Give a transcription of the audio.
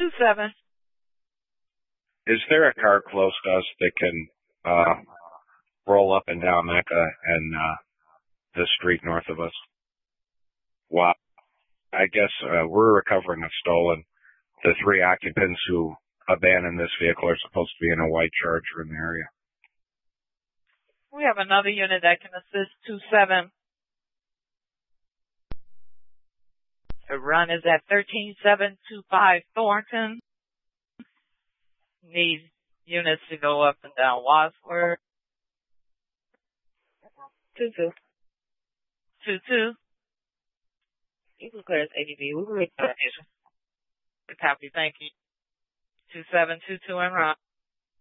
27. Is there a car close to us that can roll up and down Mecca and the street north of us? Wow. I guess we're recovering a stolen. The 3 occupants who abandoned this vehicle are supposed to be in a white Charger in the area. We have another unit that can assist 27. The run is at 13725 Thornton. Need units to go up and down Wadsworth. 22. 22. You can clear this ADB. We will make that. Copy. Thank you. 2722 en route.